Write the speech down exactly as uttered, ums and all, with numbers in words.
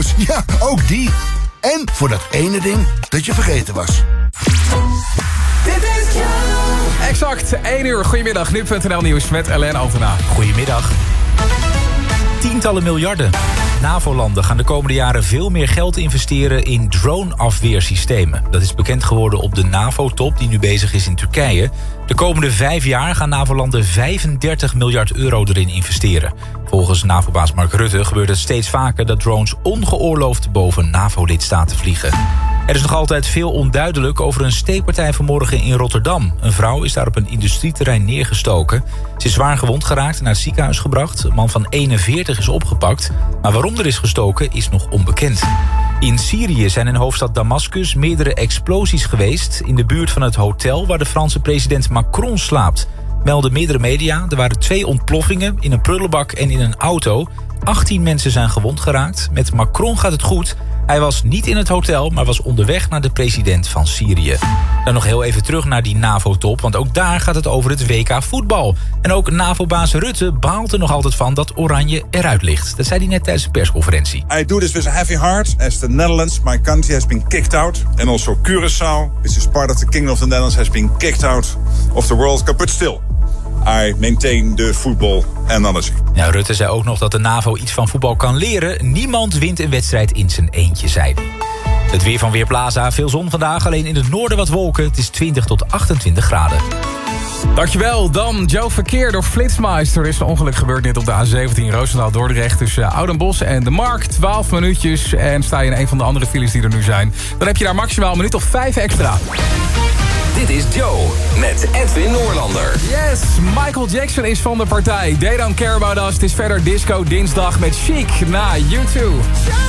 auto's, ja, ook die. En voor dat ene ding dat je vergeten was. Dit is jou. Exact, één uur. Goedemiddag, nu punt n l nieuws met Ellen Altena. Goedemiddag. Tientallen miljarden. NAVO-landen gaan de komende jaren veel meer geld investeren in drone-afweersystemen. Dat is bekend geworden op de NAVO-top die nu bezig is in Turkije. De komende vijf jaar gaan NAVO-landen vijfendertig miljard euro erin investeren. Volgens NAVO-baas Mark Rutte gebeurt het steeds vaker dat drones ongeoorloofd boven NAVO-lidstaten vliegen. Er is nog altijd veel onduidelijk over een steekpartij vanmorgen in Rotterdam. Een vrouw is daar op een industrieterrein neergestoken. Ze is zwaar gewond geraakt en naar het ziekenhuis gebracht. Een man van eenenveertig is opgepakt. Maar waarom er is gestoken is nog onbekend. In Syrië zijn in de hoofdstad Damascus meerdere explosies geweest in de buurt van het hotel waar de Franse president Macron slaapt. Melden meerdere media. Er waren twee ontploffingen in een prullenbak en in een auto. achttien mensen zijn gewond geraakt. Met Macron gaat het goed. Hij was niet in het hotel, maar was onderweg naar de president van Syrië. Dan nog heel even terug naar die NAVO-top, want ook daar gaat het over het W K voetbal. En ook NAVO-baas Rutte baalt er nog altijd van dat Oranje eruit ligt. Dat zei hij net tijdens de persconferentie. I do this with a heavy heart, as the Netherlands, my country, has been kicked out. And also Curaçao, which is part of the Kingdom of the Netherlands, has been kicked out of the World Cup. But still, I maintain the football analogy. Ja, Rutte zei ook nog dat de NAVO iets van voetbal kan leren. Niemand wint een wedstrijd in zijn eentje, zei hij. Het weer van Weerplaza, veel zon vandaag, alleen in het noorden wat wolken. Het is twintig tot achtentwintig graden. Dankjewel, dan Joe Verkeer door Flitsmeister. Er is een ongeluk gebeurd net op de A zeventien Roosendaal-Dordrecht tussen Oudenbosch en de Markt. twaalf minuutjes en sta je in een van de andere files die er nu zijn. Dan heb je daar maximaal een minuut of vijf extra. Dit is Joe met Edwin Noorlander. Yes, Michael Jackson is van de partij. They Don't Care About Us. Het is verder Disco Dinsdag met Chic na U twee.